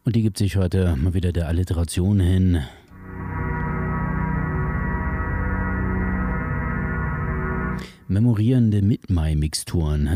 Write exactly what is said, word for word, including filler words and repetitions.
Und die gibt sich heute mal wieder der Alliteration hin. Memorierende Mit-Mai-Mixturen